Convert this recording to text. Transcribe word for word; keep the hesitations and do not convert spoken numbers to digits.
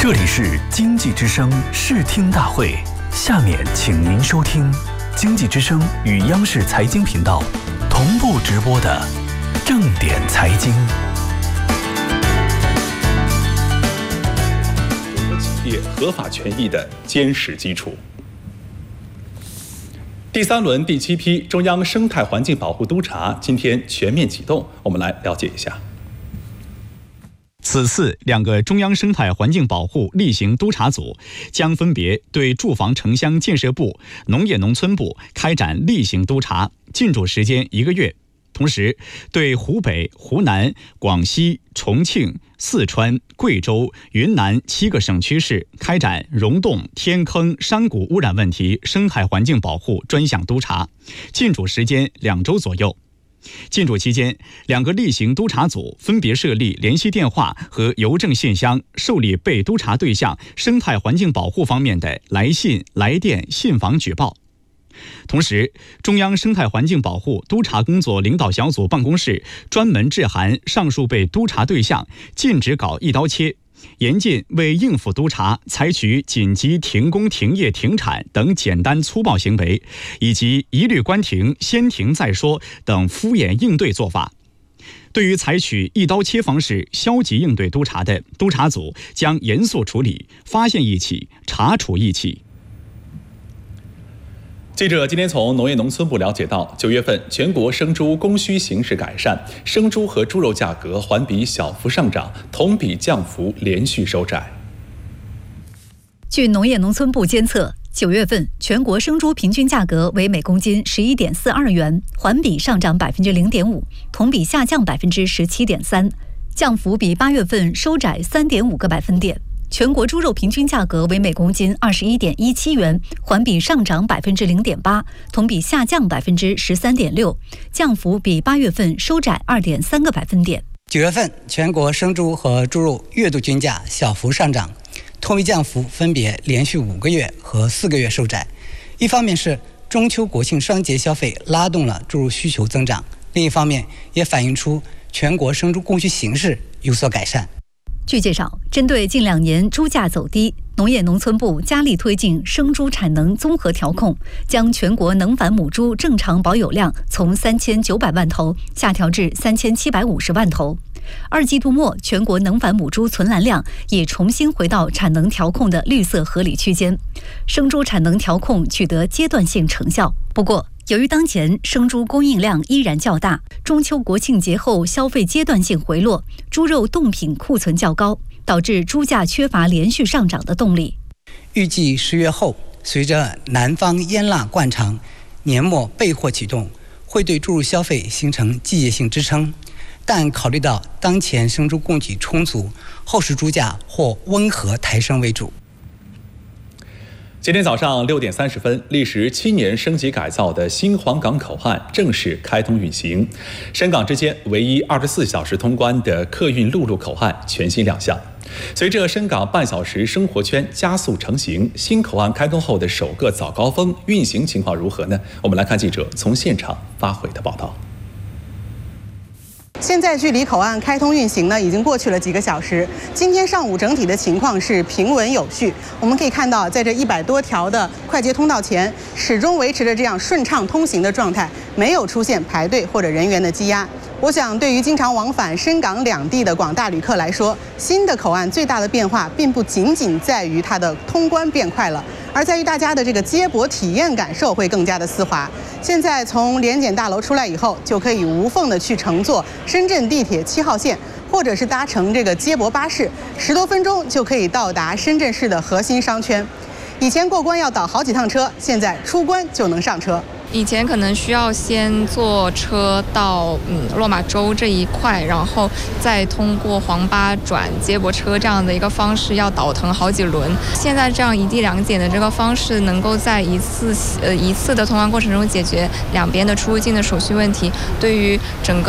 这里是经济之声视听大会，下面请您收听经济之声与央视财经频道同步直播的正点财经。 中国企业合法权益的坚实基础。第三轮第七批中央生态环境保护督查今天全面启动，我们来了解一下。 此次两个中央生态环境保护例行督查组将分别对住房城乡建设部、农业农村部开展例行督查，进驻时间一个月。同时，对湖北、湖南、广西、重庆、四川、贵州、云南七个省区市开展溶洞、天坑、山谷污染问题生态环境保护专项督查，进驻时间两周左右。进驻期间，两个例行督查组分别设立联系电话和邮政信箱，受理被督查对象生态环境保护方面的来信、来电、信访举报。同时，中央生态环境保护督查工作领导小组办公室专门致函上述被督查对象，禁止搞一刀切，严禁为应付督查采取紧急停工停业停产等简单粗暴行为，以及一律关停、先停再说等敷衍应对做法。对于采取一刀切方式消极应对督查的，督查组将严肃处理，发现一起查处一起。 记者今天从农业农村部了解到，九月份全国生猪供需形势改善，生猪和猪肉价格环比小幅上涨，同比降幅连续收窄。 据农业农村部监测，九月份全国生猪平均价格为每公斤十一点四二元，环比上涨百分之零点五，同比下降百分之十七点三，降幅比八月份收窄三点五个百分点。全国猪肉平均价格为每公斤二十一点一七元，环比上涨百分之零点八，同比下降百分之十三点六，降幅比八月份收窄二点三个百分点。 九月份全国生猪和猪肉月度均价小幅上涨，同比降幅分别连续五个月和四个月收窄。一方面是中秋国庆双节消费拉动了猪肉需求增长，另一方面也反映出全国生猪供需形势有所改善。 据介绍，针对近两年猪价走低，农业农村部加力推进生猪产能综合调控，将全国能繁母猪正常保有量从三千九百万头下调至三千七百五十万头。二季度末，全国能繁母猪存栏量也重新回到产能调控的绿色合理区间，生猪产能调控取得阶段性成效。不过，由于当前生猪供应量依然较大，中秋国庆节后消费阶段性回落，猪肉冻品库存较高，导致猪价缺乏连续上涨的动力。 预计十月后，随着南方腌腊灌肠、年末备货启动，会对猪肉消费形成季节性支撑。但考虑到当前生猪供给充足，后市猪价或温和抬升为主。 今天早上六点三十分，历时七年升级改造的新皇岗口岸正式开通运行，深港之间唯一二十四小时通关的客运陆路口岸全新亮相。随着深港半小时生活圈加速成型，新口岸开通后的首个早高峰运行情况如何呢？我们来看记者从现场发回的报道。 现在距离口岸开通运行呢，已经过去了几个小时。今天上午整体的情况是平稳有序。我们可以看到，在这一百多条的快捷通道前，始终维持着这样顺畅通行的状态，没有出现排队或者人员的积压。我想，对于经常往返深港两地的广大旅客来说，新的口岸最大的变化，并不仅仅在于它的通关变快了，而在于大家的这个接驳体验感受会更加的丝滑。现在从联检大楼出来以后，就可以无缝的去乘坐深圳地铁七号线，或者是搭乘这个接驳巴士，十多分钟就可以到达深圳市的核心商圈。以前过关要倒好几趟车，现在出关就能上车。 以前可能需要先坐车到嗯落马洲这一块，然后再通过黄巴转接驳车这样的一个方式，要倒腾好几轮。现在这样一地两检的这个方式，能够在一次呃一次的通关过程中解决两边的出入境的手续问题，对于整个